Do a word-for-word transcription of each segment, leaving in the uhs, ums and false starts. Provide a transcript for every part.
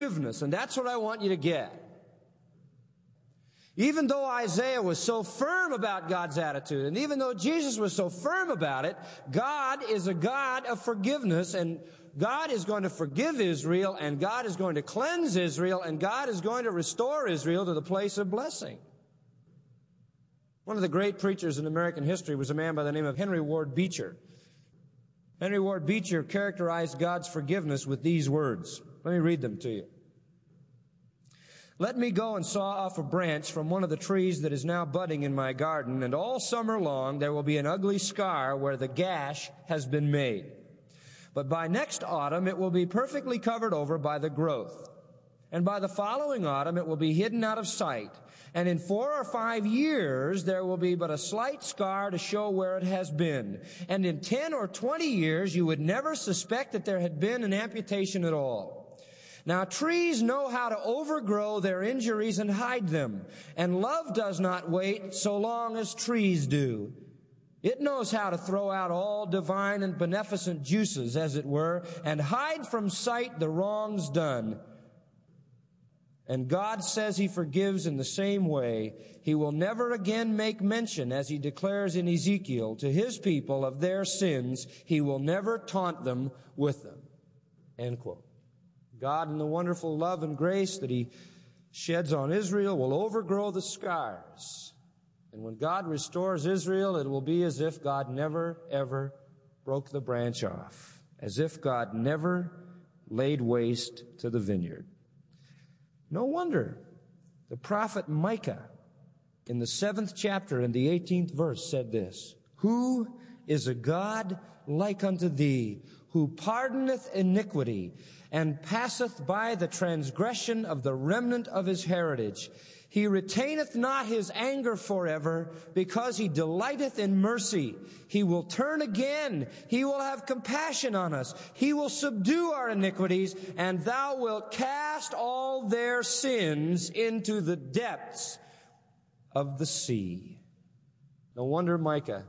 forgiveness, and that's what I want you to get. Even though Isaiah was so firm about God's attitude, and even though Jesus was so firm about it, God is a God of forgiveness, and God is going to forgive Israel, and God is going to cleanse Israel, and God is going to restore Israel to the place of blessing. One of the great preachers in American history was a man by the name of Henry Ward Beecher. Henry Ward Beecher characterized God's forgiveness with these words. Let me read them to you. Let me go and saw off a branch from one of the trees that is now budding in my garden, and all summer long there will be an ugly scar where the gash has been made. But by next autumn it will be perfectly covered over by the growth. And by the following autumn it will be hidden out of sight. And in four or five years there will be but a slight scar to show where it has been. And in ten or twenty years you would never suspect that there had been an amputation at all. Now, trees know how to overgrow their injuries and hide them, and love does not wait so long as trees do. It knows how to throw out all divine and beneficent juices, as it were, and hide from sight the wrongs done. And God says He forgives in the same way. He will never again make mention, as He declares in Ezekiel, to His people of their sins. He will never taunt them with them. End quote. God, in the wonderful love and grace that He sheds on Israel, will overgrow the scars. And when God restores Israel, it will be as if God never, ever broke the branch off, as if God never laid waste to the vineyard. No wonder the prophet Micah, in the seventh chapter and the eighteenth verse, said this, Who is a God like unto thee, who pardoneth iniquity, and passeth by the transgression of the remnant of his heritage. He retaineth not his anger forever, because he delighteth in mercy. He will turn again. He will have compassion on us. He will subdue our iniquities, and thou wilt cast all their sins into the depths of the sea. No wonder Micah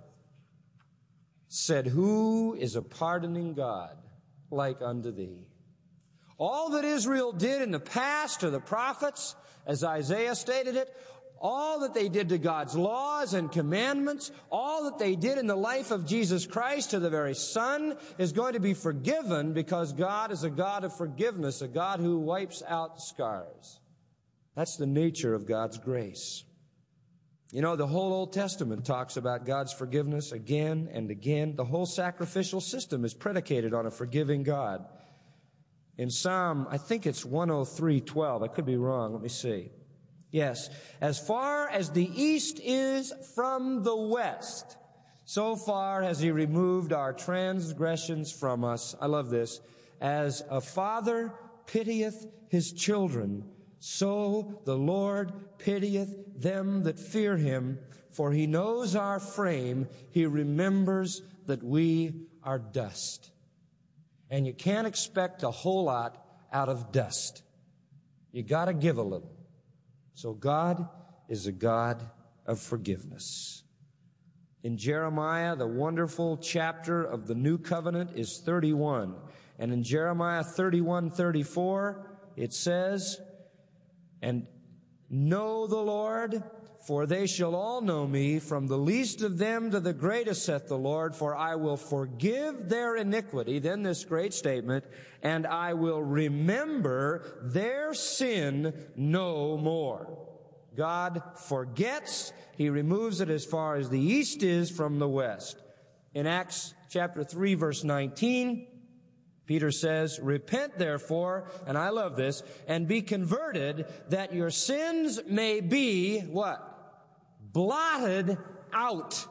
said, Who is a pardoning God like unto thee? All that Israel did in the past to the prophets, as Isaiah stated it, all that they did to God's laws and commandments, all that they did in the life of Jesus Christ to the very Son is going to be forgiven, because God is a God of forgiveness, a God who wipes out scars. That's the nature of God's grace. You know, the whole Old Testament talks about God's forgiveness again and again. The whole sacrificial system is predicated on a forgiving God. In Psalm, I think it's one oh three twelve. I could be wrong. Let me see. Yes. As far as the east is from the west, so far has He removed our transgressions from us. I love this. As a father pitieth his children, so the Lord pitieth them that fear Him. For He knows our frame. He remembers that we are dust. And you can't expect a whole lot out of dust. You got to give a little. So God is a God of forgiveness. In Jeremiah, the wonderful chapter of the New Covenant is thirty-one. And in Jeremiah thirty-one thirty-four, it says, And know the Lord, for they shall all know me, from the least of them to the greatest, saith the Lord, for I will forgive their iniquity, then this great statement, and I will remember their sin no more. God forgets. He removes it as far as the east is from the west. In Acts chapter three, verse nineteen, Peter says, Repent therefore, and I love this, and be converted, that your sins may be, what? Blotted out.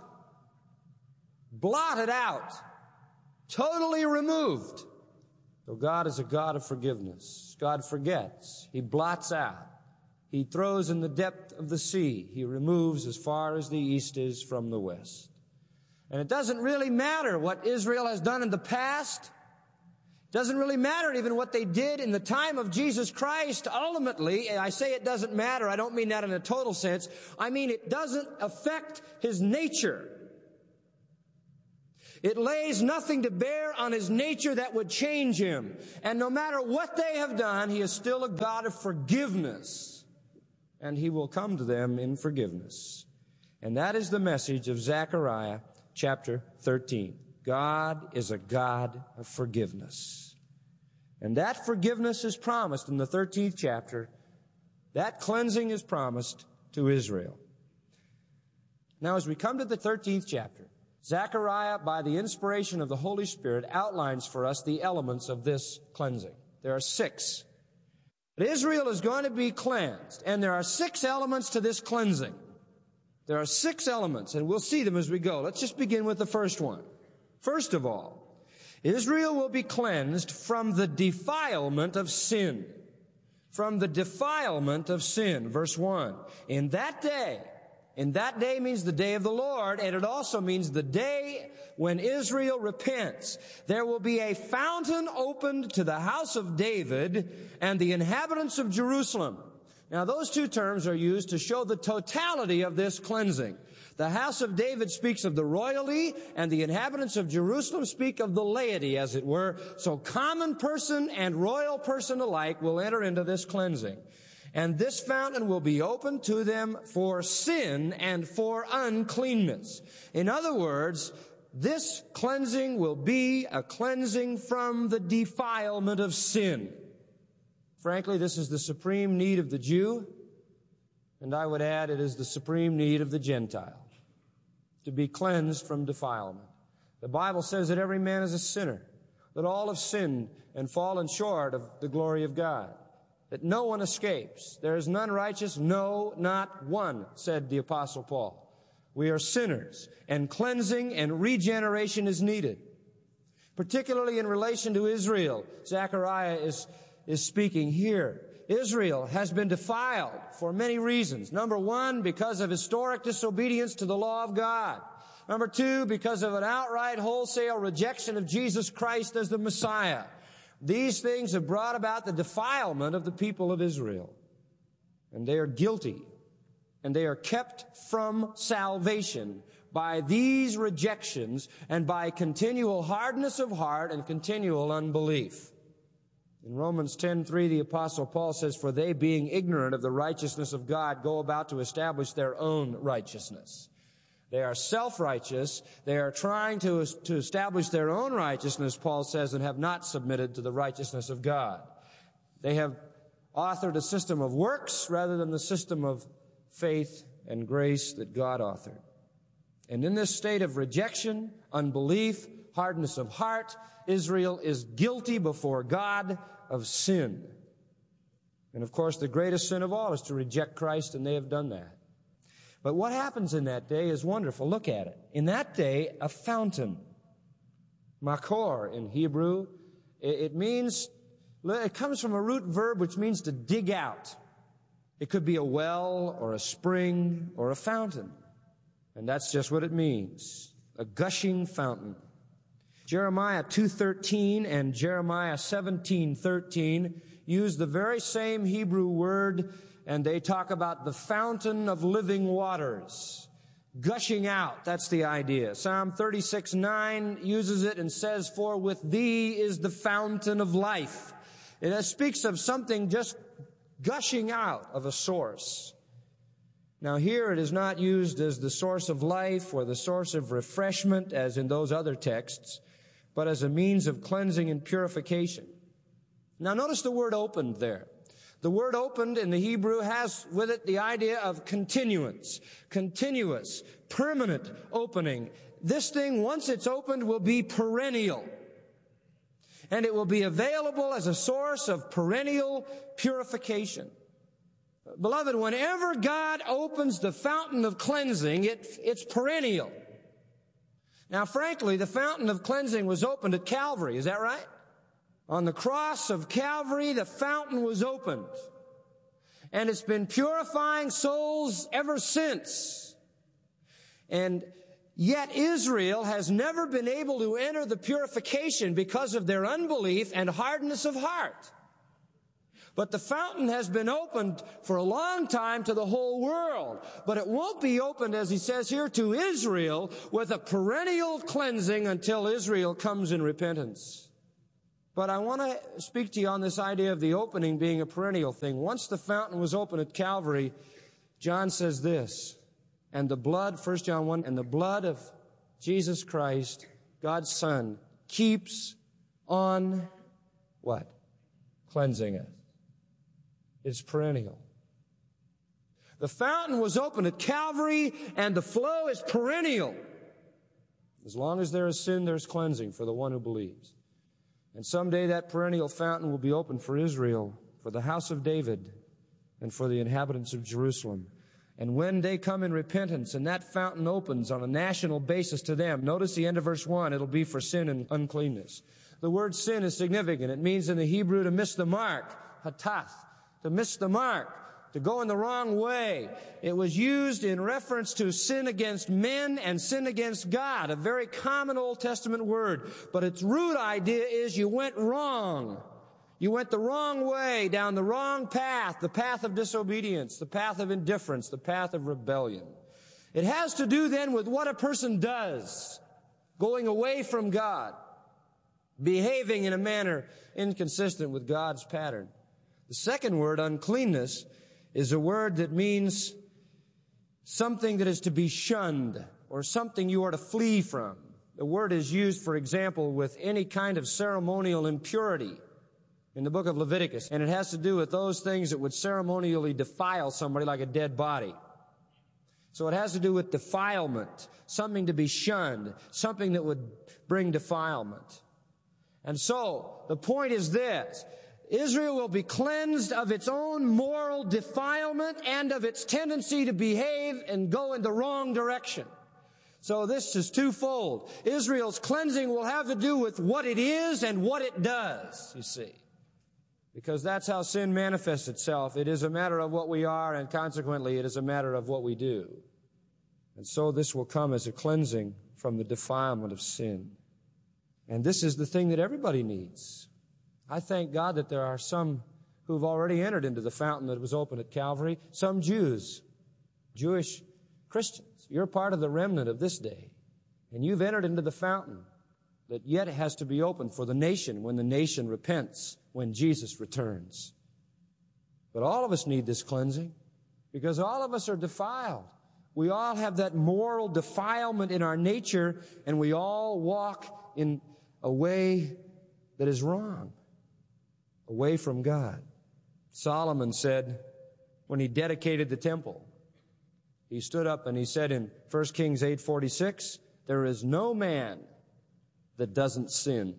Blotted out. Totally removed. So God is a God of forgiveness. God forgets. He blots out. He throws in the depth of the sea. He removes as far as the east is from the west. And it doesn't really matter what Israel has done in the past. Doesn't really matter even what they did in the time of Jesus Christ. Ultimately, I say it doesn't matter. I don't mean that in a total sense. I mean it doesn't affect His nature. It lays nothing to bear on his nature that would change him. And no matter what they have done, he is still a God of forgiveness. And he will come to them in forgiveness. And that is the message of Zechariah chapter thirteen. God is a God of forgiveness. And that forgiveness is promised in the thirteenth chapter. That cleansing is promised to Israel. Now, as we come to the thirteenth chapter, Zechariah, by the inspiration of the Holy Spirit, outlines for us the elements of this cleansing. There are six. But Israel is going to be cleansed, and there are six elements to this cleansing. There are six elements, and we'll see them as we go. Let's just begin with the first one. First of all, Israel will be cleansed from the defilement of sin. From the defilement of sin. Verse one. In that day, in that day means the day of the Lord, and it also means the day when Israel repents. There will be a fountain opened to the house of David and the inhabitants of Jerusalem. Now, those two terms are used to show the totality of this cleansing. The house of David speaks of the royalty, and the inhabitants of Jerusalem speak of the laity, as it were. So common person and royal person alike will enter into this cleansing. And this fountain will be open to them for sin and for uncleanness. In other words, this cleansing will be a cleansing from the defilement of sin. Frankly, this is the supreme need of the Jew, and I would add it is the supreme need of the Gentile, to be cleansed from defilement. The Bible says that every man is a sinner, that all have sinned and fallen short of the glory of God, that no one escapes. There is none righteous, no, not one, said the Apostle Paul. We are sinners, and cleansing and regeneration is needed, particularly in relation to Israel. Zechariah is is speaking here. Israel has been defiled for many reasons. Number one, because of historic disobedience to the law of God. Number two, because of an outright wholesale rejection of Jesus Christ as the Messiah. These things have brought about the defilement of the people of Israel. And they are guilty. And they are kept from salvation by these rejections and by continual hardness of heart and continual unbelief. In Romans ten three, the Apostle Paul says, "For they, being ignorant of the righteousness of God, go about to establish their own righteousness." They are self-righteous. They are trying to, to establish their own righteousness, Paul says, and have not submitted to the righteousness of God. They have authored a system of works rather than the system of faith and grace that God authored. And in this state of rejection, unbelief, hardness of heart, Israel is guilty before God of sin. And of course, the greatest sin of all is to reject Christ, and they have done that. But what happens in that day is wonderful. Look at it. In that day, a fountain, makor in Hebrew, it means, it comes from a root verb which means to dig out. It could be a well or a spring or a fountain. And that's just what it means. A gushing fountain. Jeremiah two thirteen and Jeremiah seventeen thirteen use the very same Hebrew word, and they talk about the fountain of living waters. Gushing out, that's the idea. Psalm thirty-six nine uses it and says, "For with thee is the fountain of life." It speaks of something just gushing out of a source. Now here it is not used as the source of life or the source of refreshment as in those other texts, but as a means of cleansing and purification. Now notice the word "opened" there. The word "opened" in the Hebrew has with it the idea of continuance, continuous, permanent opening. This thing, once it's opened, will be perennial. And it will be available as a source of perennial purification. Beloved, whenever God opens the fountain of cleansing, it, it's perennial. Now, frankly, the fountain of cleansing was opened at Calvary. Is that right? On the cross of Calvary, the fountain was opened. And it's been purifying souls ever since. And yet Israel has never been able to enter the purification because of their unbelief and hardness of heart. But the fountain has been opened for a long time to the whole world. But it won't be opened, as he says here, to Israel with a perennial cleansing until Israel comes in repentance. But I want to speak to you on this idea of the opening being a perennial thing. Once the fountain was opened at Calvary, John says this, and the blood, First John one, and the blood of Jesus Christ, God's Son, keeps on what? Cleansing us. It's perennial. The fountain was opened at Calvary, and the flow is perennial. As long as there is sin, there's cleansing for the one who believes. And someday that perennial fountain will be opened for Israel, for the house of David, and for the inhabitants of Jerusalem. And when they come in repentance and that fountain opens on a national basis to them, notice the end of verse one, it'll be for sin and uncleanness. The word sin is significant. It means in the Hebrew to miss the mark, hatath, to miss the mark, to go in the wrong way. It was used in reference to sin against men and sin against God, a very common Old Testament word. But its root idea is you went wrong. You went the wrong way, down the wrong path, the path of disobedience, the path of indifference, the path of rebellion. It has to do then with what a person does, going away from God, behaving in a manner inconsistent with God's pattern. The second word, uncleanness, is a word that means something that is to be shunned or something you are to flee from. The word is used, for example, with any kind of ceremonial impurity in the book of Leviticus, and it has to do with those things that would ceremonially defile somebody like a dead body. So it has to do with defilement, something to be shunned, something that would bring defilement. And so the point is this: Israel will be cleansed of its own moral defilement and of its tendency to behave and go in the wrong direction. So this is twofold. Israel's cleansing will have to do with what it is and what it does, you see. Because that's how sin manifests itself. It is a matter of what we are, and consequently it is a matter of what we do. And so this will come as a cleansing from the defilement of sin. And this is the thing that everybody needs. I thank God that there are some who've already entered into the fountain that was opened at Calvary. Some Jews, Jewish Christians. You're part of the remnant of this day. And you've entered into the fountain that yet has to be opened for the nation when the nation repents, when Jesus returns. But all of us need this cleansing because all of us are defiled. We all have that moral defilement in our nature, and we all walk in a way that is wrong, away from God. Solomon said when he dedicated the temple, he stood up and he said in First Kings eight forty-six, there is no man that doesn't sin.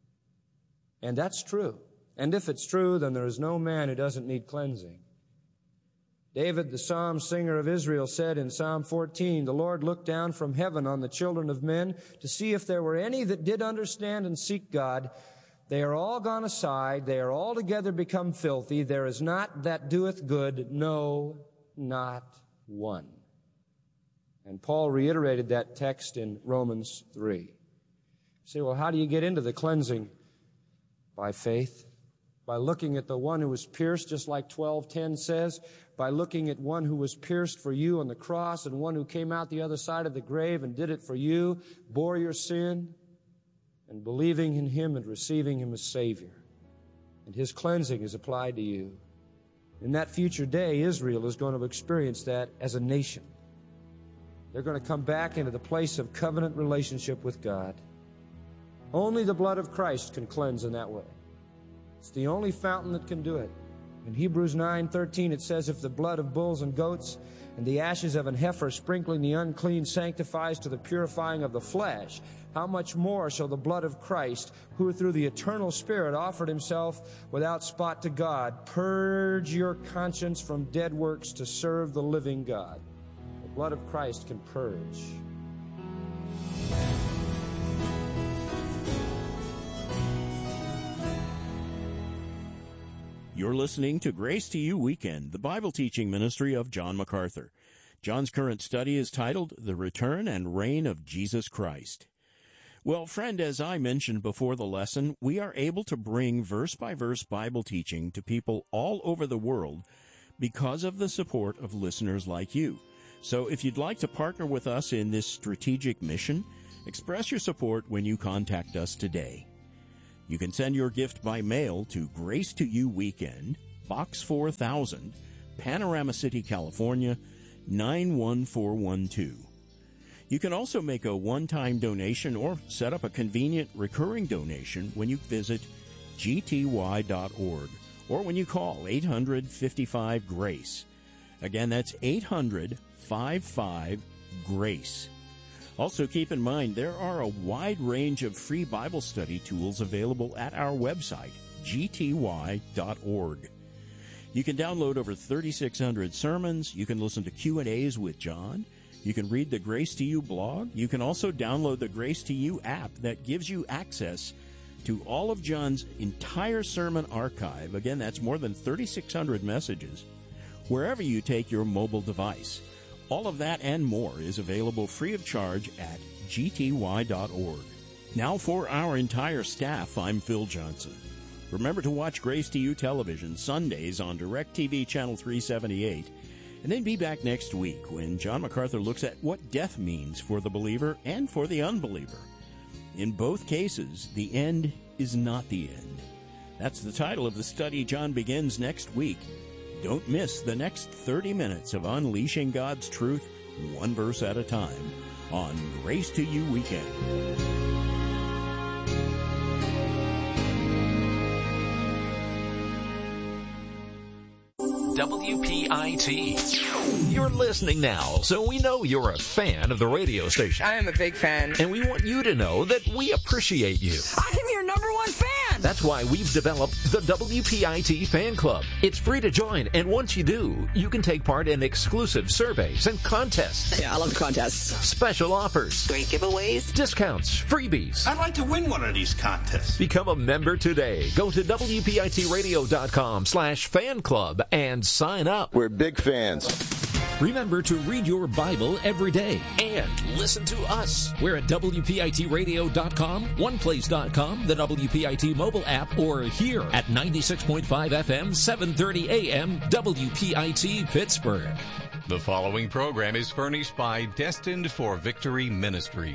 And that's true. And if it's true, then there is no man who doesn't need cleansing. David, the psalm singer of Israel, said in Psalm fourteen, the Lord looked down from heaven on the children of men to see if there were any that did understand and seek God. They are all gone aside. They are altogether become filthy. There is not that doeth good, no, not one. And Paul reiterated that text in Romans three. You say, well, how do you get into the cleansing? By faith. By looking at the one who was pierced, just like twelve ten says, by looking at one who was pierced for you on the cross and one who came out the other side of the grave and did it for you, bore your sin, and believing in him and receiving him as Savior. And his cleansing is applied to you. In that future day, Israel is going to experience that as a nation. They're going to come back into the place of covenant relationship with God. Only the blood of Christ can cleanse in that way. It's the only fountain that can do it. In Hebrews nine thirteen, it says, if the blood of bulls and goats and the ashes of an heifer sprinkling the unclean sanctifies to the purifying of the flesh, how much more shall the blood of Christ, who through the eternal Spirit offered himself without spot to God, purge your conscience from dead works to serve the living God. The blood of Christ can purge. You're listening to Grace to You Weekend, the Bible teaching ministry of John MacArthur. John's current study is titled The Return and Reign of Jesus Christ. Well, friend, as I mentioned before the lesson, we are able to bring verse-by-verse Bible teaching to people all over the world because of the support of listeners like you. So if you'd like to partner with us in this strategic mission, express your support when you contact us today. You can send your gift by mail to Grace to You Weekend, Box four thousand, Panorama City, California, nine one four one two. You can also make a one-time donation or set up a convenient recurring donation when you visit G T Y dot org or when you call eight hundred, fifty-five, GRACE. Again, that's eight hundred, fifty-five, GRACE. Also, keep in mind, there are a wide range of free Bible study tools available at our website, G T Y dot org. You can download over thirty-six hundred sermons. You can listen to Q and A's with John. You can read the Grace to You blog. You can also download the Grace to You app that gives you access to all of John's entire sermon archive. Again, that's more than thirty-six hundred messages, wherever you take your mobile device. All of that and more is available free of charge at G T Y dot org. Now for our entire staff, I'm Phil Johnson. Remember to watch Grace to You Television Sundays on DirecTV Channel three seventy-eight. And then be back next week when John MacArthur looks at what death means for the believer and for the unbeliever. In both cases, the end is not the end. That's the title of the study John begins next week. Don't miss the next thirty minutes of unleashing God's truth, one verse at a time, on Grace to You Weekend. W P I T. You're listening now, so we know you're a fan of the radio station. I am a big fan. And we want you to know that we appreciate you. I am your number one fan! That's why we've developed the W P I T Fan Club. It's free to join, and once you do, you can take part in exclusive surveys and contests. Yeah, I love contests. Special offers. Great giveaways. Discounts. Freebies. I'd like to win one of these contests. Become a member today. Go to W P I T radio dot com slash fan club and sign up. We're big fans. Remember to read your Bible every day and listen to us. We're at W P I T radio dot com, one place dot com, the W P I T mobile app, or here at ninety-six point five F M, seven thirty A M, W P I T Pittsburgh. The following program is furnished by Destined for Victory Ministries.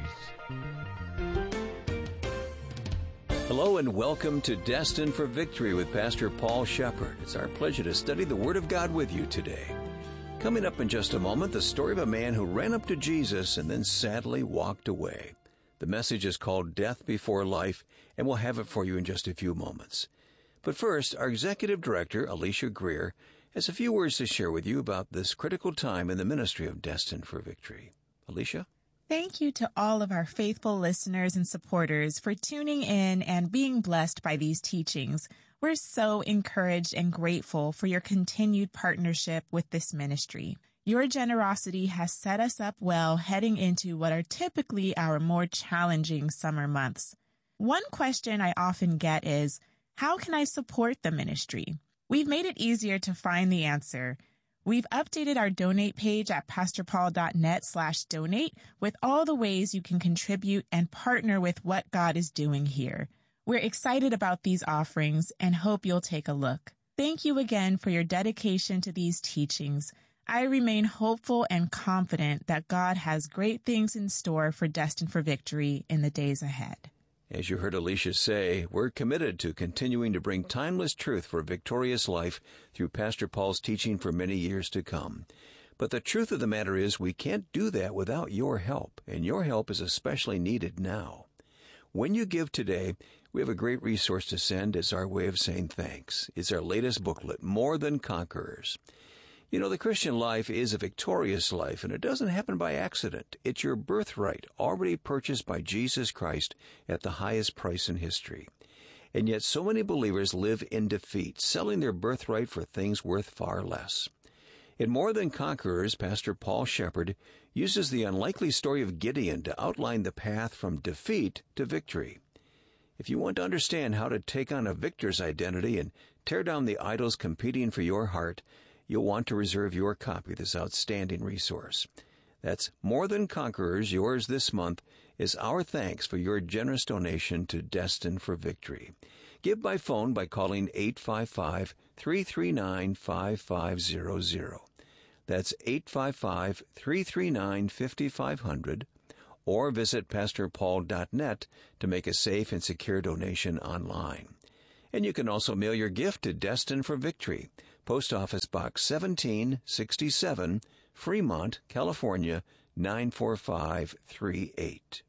Hello and welcome to Destined for Victory with Pastor Paul Shepard. It's our pleasure to study the Word of God with you today. Coming up in just a moment, the story of a man who ran up to Jesus and then sadly walked away. The message is called Death Before Life, and we'll have it for you in just a few moments. But first, our Executive Director, Alicia Greer, has a few words to share with you about this critical time in the ministry of Destined for Victory. Alicia? Thank you to all of our faithful listeners and supporters for tuning in and being blessed by these teachings. We're so encouraged and grateful for your continued partnership with this ministry. Your generosity has set us up well heading into what are typically our more challenging summer months. One question I often get is, how can I support the ministry? We've made it easier to find the answer. We've updated our donate page at pastorpaul.net slash donate with all the ways you can contribute and partner with what God is doing here. We're excited about these offerings and hope you'll take a look. Thank you again for your dedication to these teachings. I remain hopeful and confident that God has great things in store for Destined for Victory in the days ahead. As you heard Alicia say, we're committed to continuing to bring timeless truth for a victorious life through Pastor Paul's teaching for many years to come. But the truth of the matter is we can't do that without your help, and your help is especially needed now. When you give today, we have a great resource to send as our way of saying thanks. It's our latest booklet, More Than Conquerors. You know, the Christian life is a victorious life, and it doesn't happen by accident. It's your birthright, already purchased by Jesus Christ at the highest price in history. And yet so many believers live in defeat, selling their birthright for things worth far less. In More Than Conquerors, Pastor Paul Shepard uses the unlikely story of Gideon to outline the path from defeat to victory. If you want to understand how to take on a victor's identity and tear down the idols competing for your heart, you'll want to reserve your copy of this outstanding resource. That's More Than Conquerors. Yours this month is our thanks for your generous donation to Destined for Victory. Give by phone by calling eight five five, three three nine, five five zero zero. That's eight five five, three three nine, five five zero zero. Or visit pastor paul dot net to make a safe and secure donation online. And you can also mail your gift to Destined for Victory, Post Office Box seventeen sixty-seven, Fremont, California, nine four five three eight.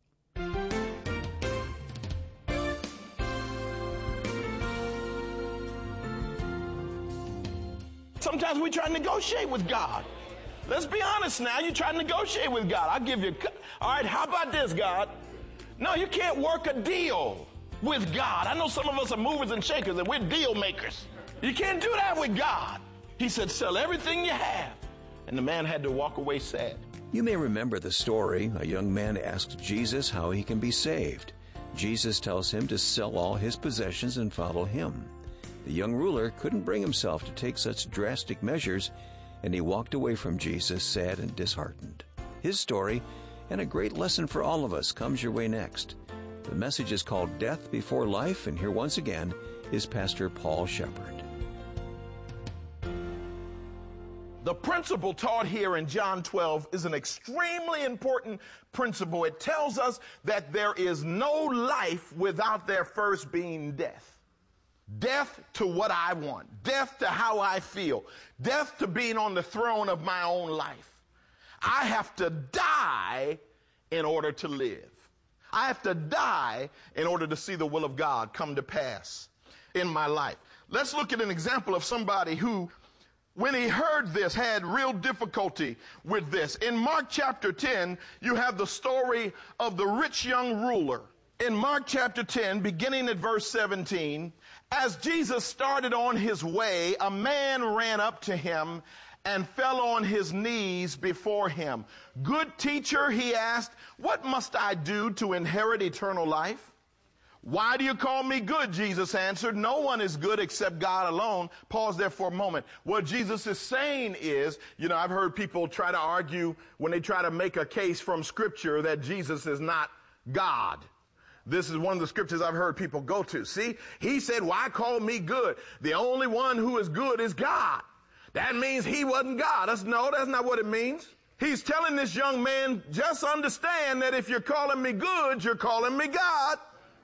Sometimes we try to negotiate with God. Let's be honest now. You try to negotiate with God. I'll give you, all right, how about this, God? No, you can't work a deal with God. I know some of us are movers and shakers and we're deal makers. You can't do that with God. He said, sell everything you have. And the man had to walk away sad. You may remember the story. A young man asked Jesus how he can be saved. Jesus tells him to sell all his possessions and follow him. The young ruler couldn't bring himself to take such drastic measures, and he walked away from Jesus sad and disheartened. His story, and a great lesson for all of us, comes your way next. The message is called Death Before Life, and here once again is Pastor Paul Shepherd. The principle taught here in John twelve is an extremely important principle. It tells us that there is no life without there first being death. Death to what I want. Death to how I feel. Death to being on the throne of my own life. I have to die in order to live. I have to die in order to see the will of God come to pass in my life. Let's look at an example of somebody who, when he heard this, had real difficulty with this. In Mark chapter ten, you have the story of the rich young ruler. In Mark chapter ten, beginning at verse seventeen, as Jesus started on his way, a man ran up to him and fell on his knees before him. Good teacher, he asked, what must I do to inherit eternal life? Why do you call me good? Jesus answered. No one is good except God alone. Pause there for a moment. What Jesus is saying is, you know, I've heard people try to argue when they try to make a case from Scripture that Jesus is not God. This is one of the scriptures I've heard people go to. See, he said, why call me good? The only one who is good is God. That means he wasn't God. That's, no, that's not what it means. He's telling this young man, just understand that if you're calling me good, you're calling me God.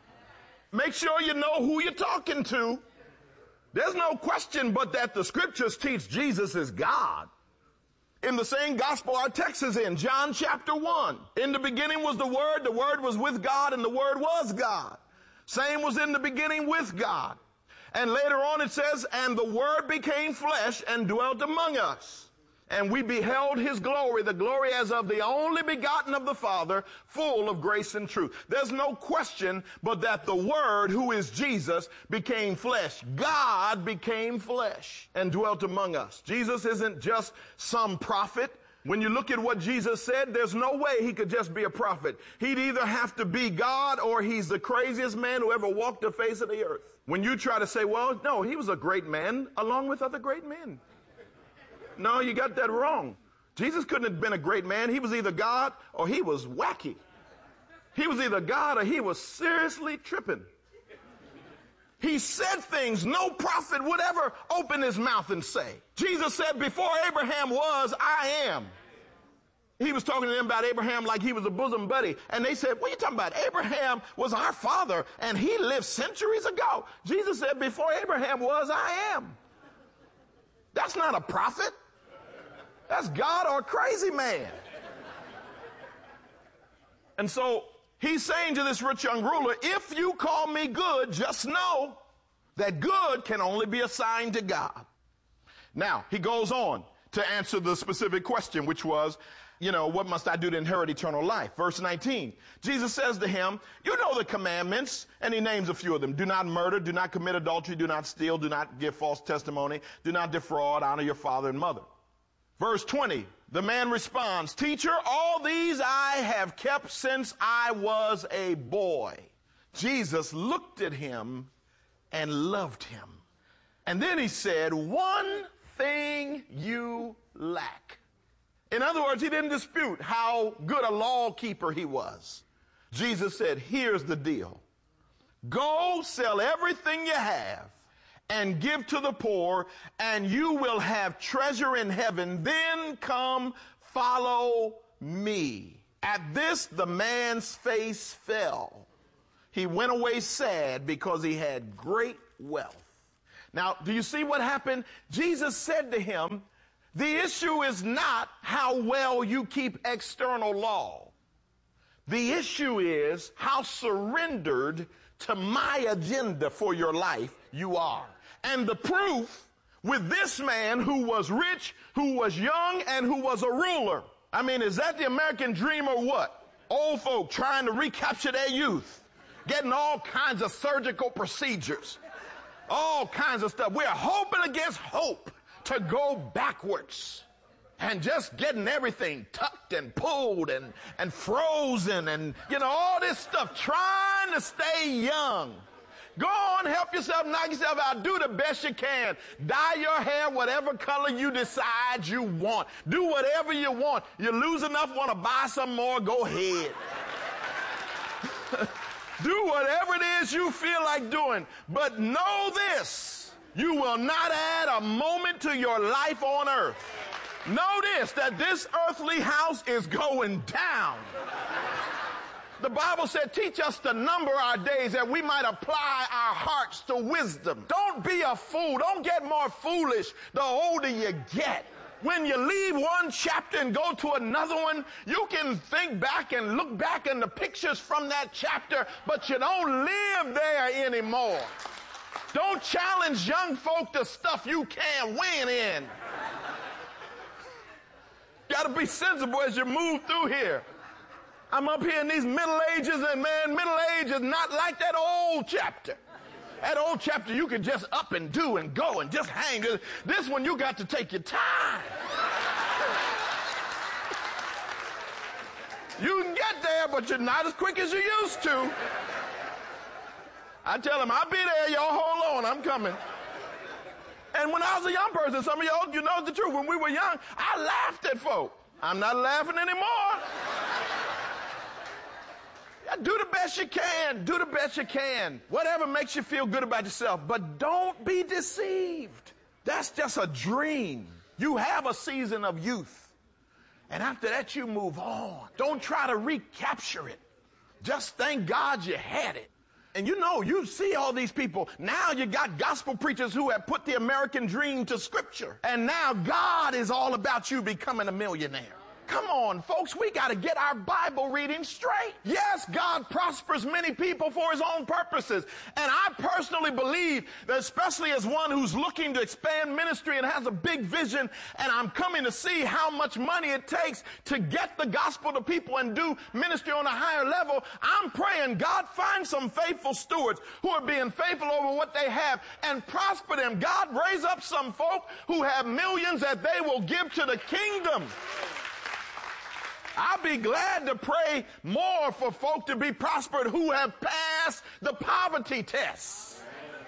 Make sure you know who you're talking to. There's no question but that the scriptures teach Jesus is God. In the same gospel our text is in, John chapter one. In the beginning was the Word, the Word was with God, and the Word was God. Same was in the beginning with God. And later on it says, and the Word became flesh and dwelt among us. And we beheld his glory, the glory as of the only begotten of the Father, full of grace and truth. There's no question but that the Word, who is Jesus, became flesh. God became flesh and dwelt among us. Jesus isn't just some prophet. When you look at what Jesus said, there's no way he could just be a prophet. He'd either have to be God or he's the craziest man who ever walked the face of the earth. When you try to say, well, no, he was a great man along with other great men. No, you got that wrong. Jesus couldn't have been a great man. He was either God or he was wacky. He was either God or he was seriously tripping. He said things no prophet would ever open his mouth and say. Jesus said, before Abraham was, I am. He was talking to them about Abraham like he was a bosom buddy. And they said, what are you talking about? Abraham was our father and he lived centuries ago. Jesus said, before Abraham was, I am. That's not a prophet. That's God or a crazy man. And so he's saying to this rich young ruler, if you call me good, just know that good can only be assigned to God. Now, he goes on to answer the specific question, which was, you know, what must I do to inherit eternal life? Verse nineteen, Jesus says to him, you know the commandments, and he names a few of them. Do not murder, do not commit adultery, do not steal, do not give false testimony, do not defraud, honor your father and mother. Verse twenty, the man responds, teacher, all these I have kept since I was a boy. Jesus looked at him and loved him. And then he said, one thing you lack. In other words, he didn't dispute how good a law keeper he was. Jesus said, here's the deal. Go sell everything you have and give to the poor, and you will have treasure in heaven. Then come follow me. At this, the man's face fell. He went away sad because he had great wealth. Now, do you see what happened? Jesus said to him, the issue is not how well you keep external law. The issue is how surrendered to my agenda for your life you are. And the proof with this man who was rich, who was young, and who was a ruler. I mean, is that the American dream or what? Old folk trying to recapture their youth, getting all kinds of surgical procedures, all kinds of stuff. We're hoping against hope to go backwards and just getting everything tucked and pulled and, and frozen and, you know, all this stuff, trying to stay young. Go on, help yourself, knock yourself out. Do the best you can. Dye your hair whatever color you decide you want. Do whatever you want. You lose enough, want to buy some more, go ahead. Do whatever it is you feel like doing. But know this, you will not add a moment to your life on earth. Know this, that this earthly house is going down. The Bible said, teach us to number our days that we might apply our hearts to wisdom. Don't be a fool. Don't get more foolish the older you get. When you leave one chapter and go to another one, you can think back and look back in the pictures from that chapter, but you don't live there anymore. Don't challenge young folk to stuff you can't win in. Got to be sensible as you move through here. I'm up here in these Middle Ages, and man, Middle Age is not like that old chapter. That old chapter you can just up and do and go and just hang. This one you got to take your time. You can get there, but you're not as quick as you used to. I tell them, I'll be there, y'all hold on, I'm coming. And when I was a young person, some of y'all, you know the truth, when we were young, I laughed at folk. I'm not laughing anymore. Do the best you can. Do the best you can. Whatever makes you feel good about yourself. But don't be deceived. That's just a dream. You have a season of youth. And after that, you move on. Don't try to recapture it. Just thank God you had it. And you know, you see all these people. Now you got gospel preachers who have put the American dream to scripture. And now God is all about you becoming a millionaire. Come on, folks, we got to get our Bible reading straight. Yes, God prospers many people for his own purposes. And I personally believe that, especially as one who's looking to expand ministry and has a big vision, and I'm coming to see how much money it takes to get the gospel to people and do ministry on a higher level, I'm praying God find some faithful stewards who are being faithful over what they have and prosper them. God raise up some folk who have millions that they will give to the kingdom. I'll be glad to pray more for folk to be prospered who have passed the poverty tests.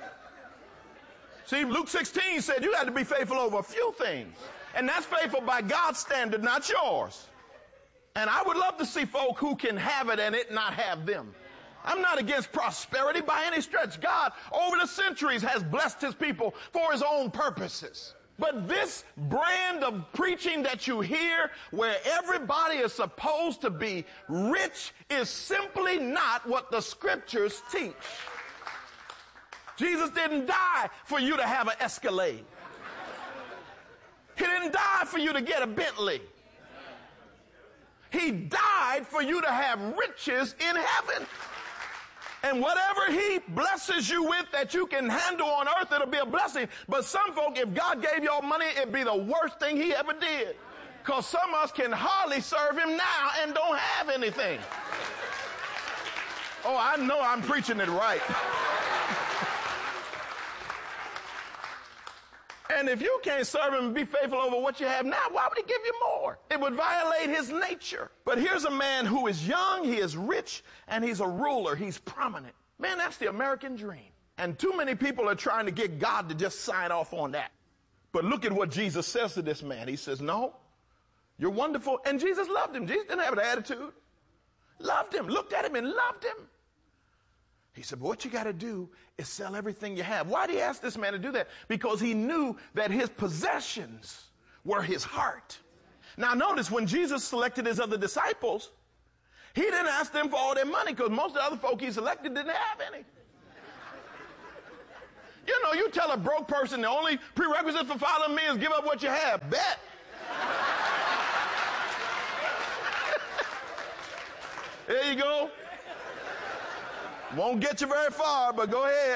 See, Luke sixteen said you had to be faithful over a few things. And that's faithful by God's standard, not yours. And I would love to see folk who can have it and it not have them. I'm not against prosperity by any stretch. God, over the centuries, has blessed his people for his own purposes. But this brand of preaching that you hear where everybody is supposed to be rich is simply not what the scriptures teach. Jesus didn't die for you to have an Escalade. He didn't die for you to get a Bentley. He died for you to have riches in heaven. And whatever he blesses you with that you can handle on earth, it'll be a blessing. But some folk, if God gave y'all money, it'd be the worst thing he ever did. Because some of us can hardly serve him now and don't have anything. Oh, I know I'm preaching it right. And if you can't serve him and be faithful over what you have now, why would he give you more? It would violate his nature. But here's a man who is young, he is rich, and he's a ruler. He's prominent. Man, that's the American dream. And too many people are trying to get God to just sign off on that. But look at what Jesus says to this man. He says, no, You're wonderful. And Jesus loved him. Jesus didn't have an attitude. Loved him, looked at him and loved him. He said, but what you got to do is sell everything you have. Why did he ask this man to do that? Because he knew that his possessions were his heart. Now notice when Jesus selected his other disciples, he didn't ask them for all their money because most of the other folk he selected didn't have any. You know, you tell a broke person the only prerequisite for following me is give up what you have. Bet. There you go. Won't get you very far, but go ahead.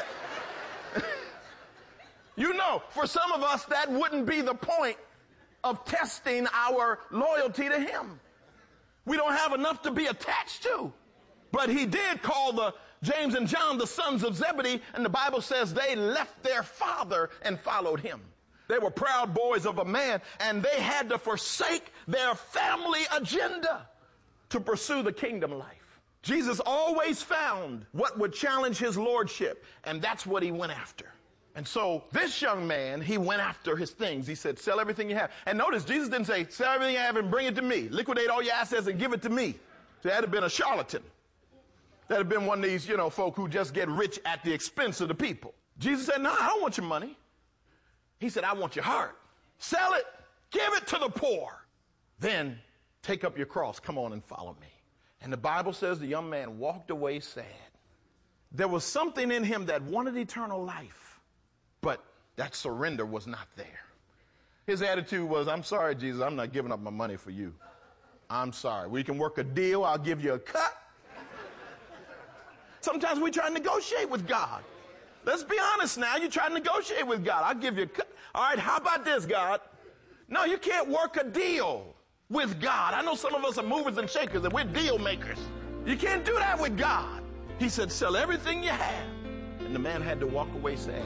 You know, for some of us, that wouldn't be the point of testing our loyalty to him. We don't have enough to be attached to. But he did call the James and John the sons of Zebedee, and the Bible says they left their father and followed him. They were proud boys of a man, and they had to forsake their family agenda to pursue the kingdom life. Jesus always found what would challenge his lordship, and that's what he went after. And so this young man, he went after his things. He said, sell everything you have. And notice, Jesus didn't say, sell everything you have and bring it to me. Liquidate all your assets and give it to me. So that'd have been a charlatan. That'd have been one of these, you know, folk who just get rich at the expense of the people. Jesus said, no, I don't want your money. He said, I want your heart. Sell it. Give it to the poor. Then take up your cross. Come on and follow me. And the Bible says the young man walked away sad. There was something in him that wanted eternal life, but that surrender was not there. His attitude was, I'm sorry, Jesus, I'm not giving up my money for you. I'm sorry. We can work a deal. I'll give you a cut. Sometimes we try to negotiate with God. Let's be honest now. You try to negotiate with God. I'll give you a cut. All right, how about this, God? No, you can't work a deal with God. I know some of us are movers and shakers and we're deal makers. You can't do that with God. He said, sell everything you have. And the man had to walk away sad.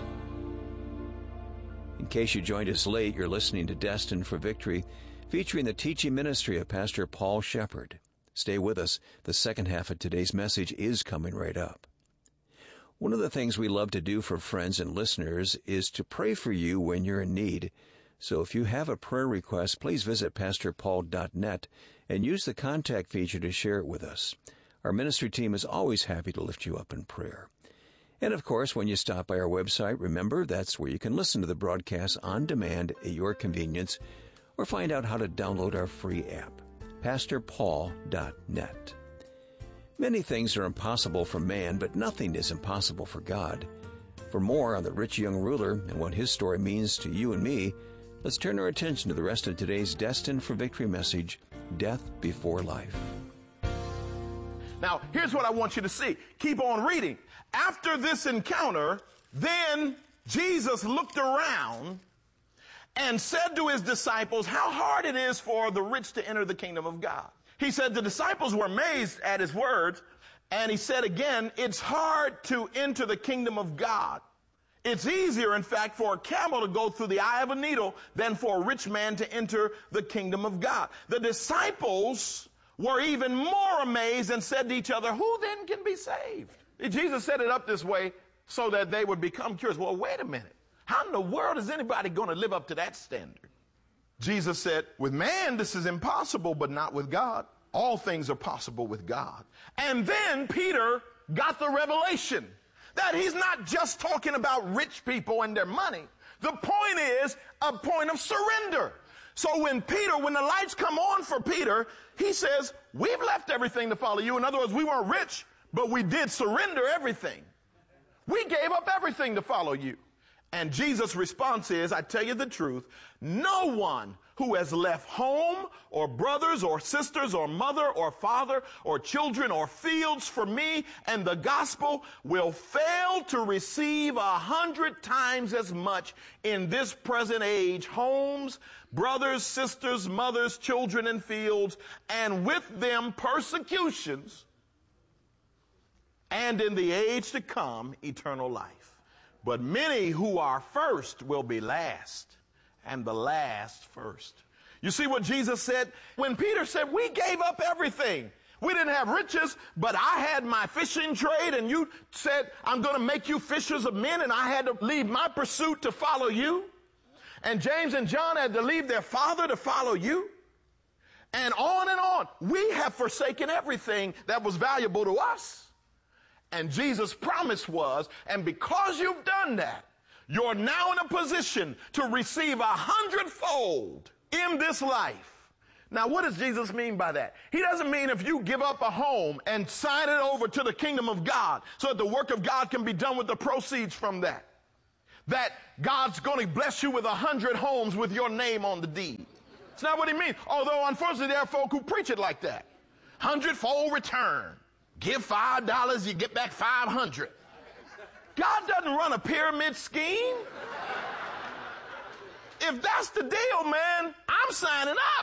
In case you joined us late, you're listening to Destined for Victory, featuring the teaching ministry of Pastor Paul Shepherd. Stay with us. The second half of today's message is coming right up. One of the things we love to do for friends and listeners is to pray for you when you're in need. So if you have a prayer request, please visit pastor paul dot net and use the contact feature to share it with us. Our ministry team is always happy to lift you up in prayer. And of course, when you stop by our website, remember that's where you can listen to the broadcast on demand at your convenience or find out how to download our free app, pastor paul dot net. Many things are impossible for man, but nothing is impossible for God. For more on the rich young ruler and what his story means to you and me, let's turn our attention to the rest of today's Destined for Victory message, Death Before Life. Now, here's what I want you to see. Keep on reading. After this encounter, then Jesus looked around and said to his disciples how hard it is for the rich to enter the kingdom of God. He said the disciples were amazed at his words, and he said again, it's hard to enter the kingdom of God. It's easier, in fact, for a camel to go through the eye of a needle than for a rich man to enter the kingdom of God. The disciples were even more amazed and said to each other, who then can be saved? Jesus set it up this way so that they would become curious. Well, wait a minute. How in the world is anybody going to live up to that standard? Jesus said, with man, this is impossible, but not with God. All things are possible with God. And then Peter got the revelation that he's not just talking about rich people and their money. The point is a point of surrender. So when Peter, when the lights come on for Peter, he says, we've left everything to follow you. In other words, we weren't rich, but we did surrender everything. We gave up everything to follow you. And Jesus' response is, I tell you the truth, no one who has left home or brothers or sisters or mother or father or children or fields for me and the gospel will fail to receive a hundred times as much in this present age, homes, brothers, sisters, mothers, children, and fields, and with them persecutions, and in the age to come, eternal life. But many who are first will be last, and the last first. You see what Jesus said? When Peter said, we gave up everything. We didn't have riches, but I had my fishing trade, and you said, I'm going to make you fishers of men, and I had to leave my pursuit to follow you. And James and John had to leave their father to follow you. And on and on. We have forsaken everything that was valuable to us. And Jesus' promise was, and because you've done that, you're now in a position to receive a hundredfold in this life. Now, what does Jesus mean by that? He doesn't mean if you give up a home and sign it over to the kingdom of God so that the work of God can be done with the proceeds from that, that God's going to bless you with a hundred homes with your name on the deed. It's not what he means. Although, unfortunately, there are folk who preach it like that. Hundredfold return. Give five dollars, you get back five hundred. God doesn't run a pyramid scheme. If that's the deal, man, I'm signing up.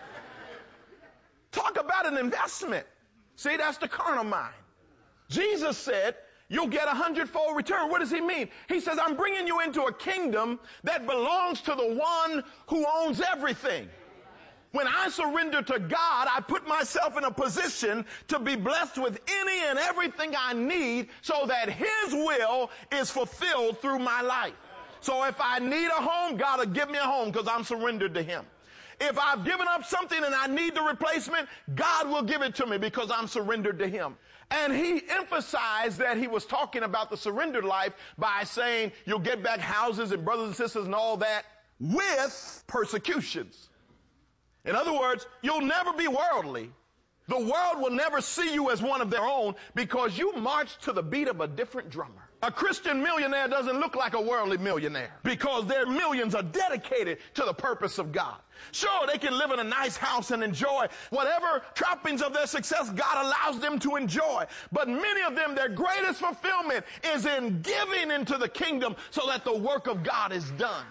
Talk about an investment. See, that's the carnal mind. Jesus said, you'll get a hundredfold return. What does he mean? He says, I'm bringing you into a kingdom that belongs to the one who owns everything. When I surrender to God, I put myself in a position to be blessed with any and everything I need so that his will is fulfilled through my life. So if I need a home, God will give me a home because I'm surrendered to him. If I've given up something and I need the replacement, God will give it to me because I'm surrendered to him. And he emphasized that he was talking about the surrendered life by saying you'll get back houses and brothers and sisters and all that with persecutions. In other words, you'll never be worldly. The world will never see you as one of their own because you march to the beat of a different drummer. A Christian millionaire doesn't look like a worldly millionaire because their millions are dedicated to the purpose of God. Sure, they can live in a nice house and enjoy whatever trappings of their success God allows them to enjoy. But many of them, their greatest fulfillment is in giving into the kingdom so that the work of God is done.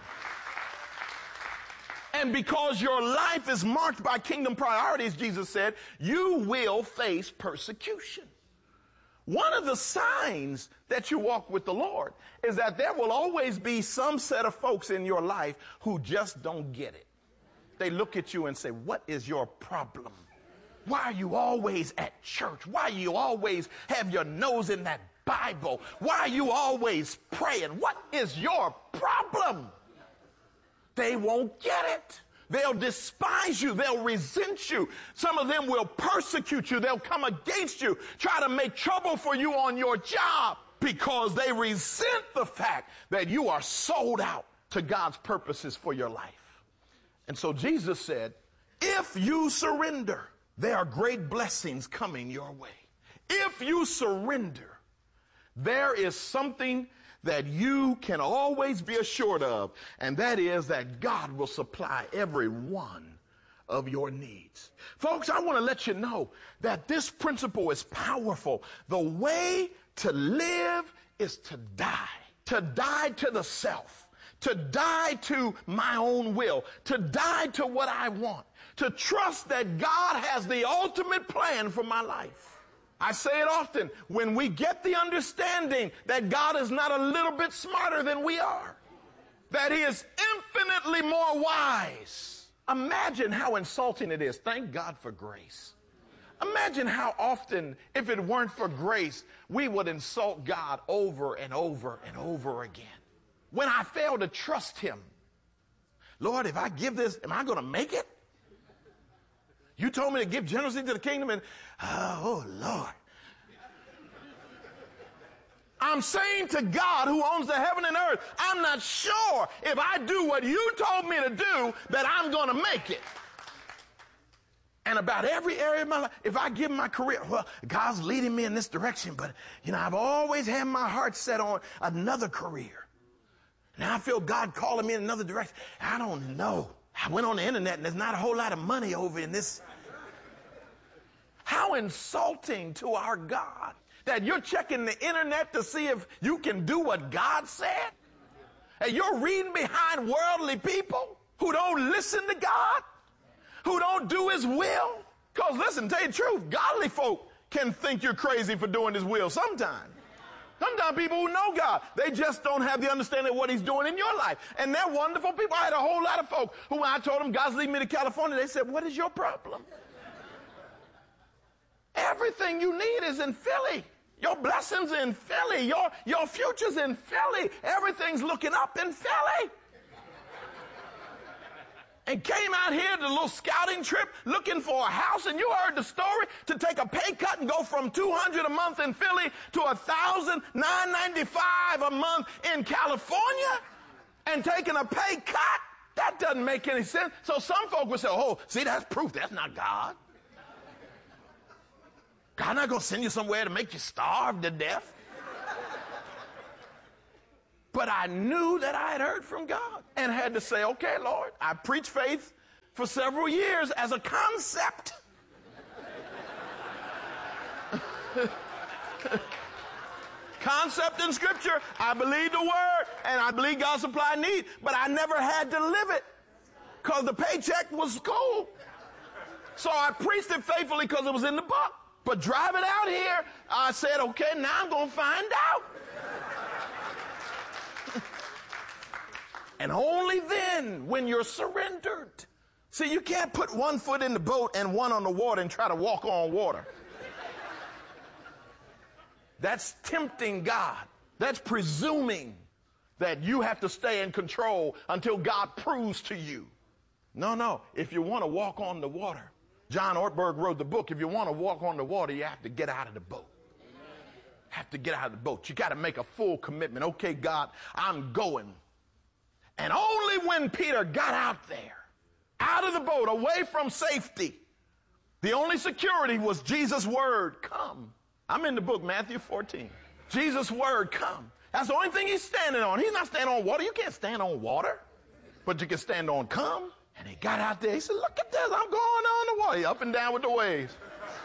And because your life is marked by kingdom priorities, Jesus said, you will face persecution. One of the signs that you walk with the Lord is that there will always be some set of folks in your life who just don't get it. They look at you and say, what is your problem? Why are you always at church? Why do you always have your nose in that Bible? Why are you always praying? What is your problem? They won't get it. They'll despise you. They'll resent you. Some of them will persecute you. They'll come against you, try to make trouble for you on your job because they resent the fact that you are sold out to God's purposes for your life. And so Jesus said, if you surrender, there are great blessings coming your way. If you surrender, there is something that you can always be assured of, and that is that God will supply every one of your needs. Folks, I want to let you know that this principle is powerful. The way to live is to die, to die to the self, to die to my own will, to die to what I want, to trust that God has the ultimate plan for my life. I say it often, when we get the understanding that God is not a little bit smarter than we are, that he is infinitely more wise. Imagine how insulting it is. Thank God for grace. Imagine how often, if it weren't for grace, we would insult God over and over and over again. When I fail to trust him, Lord, if I give this, am I going to make it? You told me to give generously to the kingdom, and oh, Lord. I'm saying to God who owns the heaven and earth, I'm not sure if I do what you told me to do that I'm going to make it. And about every area of my life, if I give my career, well, God's leading me in this direction, but, you know, I've always had my heart set on another career. Now I feel God calling me in another direction. I don't know. I went on the internet and there's not a whole lot of money over in this. How insulting to our God that you're checking the internet to see if you can do what God said. And you're reading behind worldly people who don't listen to God, who don't do his will. Because listen, tell you the truth, godly folk can think you're crazy for doing his will sometimes. Sometimes people who know God, they just don't have the understanding of what he's doing in your life. And they're wonderful people. I had a whole lot of folk who, when I told them God's leading me to California, they said, what is your problem? Everything you need is in Philly. Your blessings in Philly. Your, your future's in Philly. Everything's looking up in Philly. and came out here to a little scouting trip looking for a house, and you heard the story, to take a pay cut and go from two hundred dollars a month in Philly to one thousand nine hundred ninety-five dollars a month in California, and taking a pay cut? That doesn't make any sense. So some folk would say, oh, see, that's proof. That's not God. God's not going to send you somewhere to make you starve to death. But I knew that I had heard from God and had to say, okay, Lord, I preached faith for several years as a concept. Concept in Scripture. I believe the word, and I believe God supplied need, but I never had to live it because the paycheck was cool. So I preached it faithfully because it was in the book. But driving out here, I said, okay, now I'm going to find out. And only then, when you're surrendered. See, you can't put one foot in the boat and one on the water and try to walk on water. That's tempting God. That's presuming that you have to stay in control until God proves to you. No, no. If you want to walk on the water, John Ortberg wrote the book, if you want to walk on the water, you have to get out of the boat. Have to get out of the boat. You got to make a full commitment. Okay, God, I'm going. And only when Peter got out there, out of the boat, away from safety, the only security was Jesus' word, come. I'm in the book, Matthew fourteen. Jesus' word, come. That's the only thing he's standing on. He's not standing on water. You can't stand on water, but you can stand on come. And he got out there. He said, look at this. I'm going on the water. He up and down with the waves.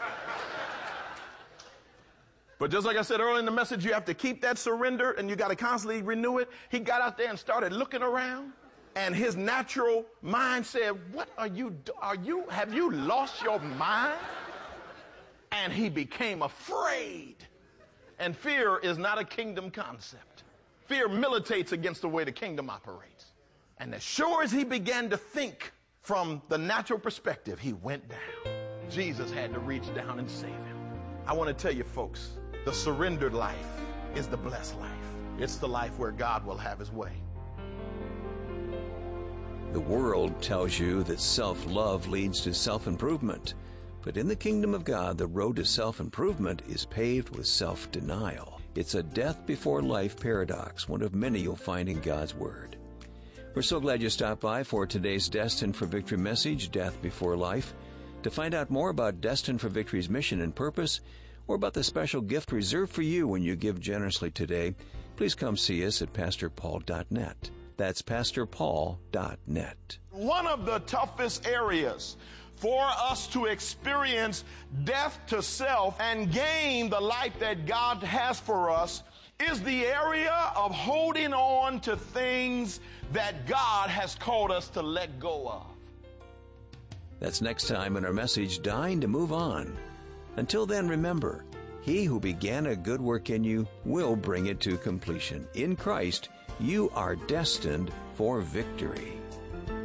But just like I said earlier in the message, you have to keep that surrender and you got to constantly renew it. He got out there and started looking around, and his natural mind said, what are you do- are you have you lost your mind? And he became afraid. And fear is not a kingdom concept. Fear militates against the way the kingdom operates. And as sure as he began to think from the natural perspective, he went down. Jesus had to reach down and save him. I want to tell you folks, the surrendered life is the blessed life. It's the life where God will have his way. The world tells you that self-love leads to self-improvement. But in the kingdom of God, the road to self-improvement is paved with self-denial. It's a death before life paradox, one of many you'll find in God's Word. We're so glad you stopped by for today's Destined for Victory message, Death Before Life. To find out more about Destined for Victory's mission and purpose, or about the special gift reserved for you when you give generously today, please come see us at pastor paul dot net. That's pastor paul dot net. One of the toughest areas for us to experience death to self and gain the life that God has for us is the area of holding on to things that God has called us to let go of. That's next time in our message, Dying to Move On. Until then, remember, he who began a good work in you will bring it to completion. In Christ, you are destined for victory.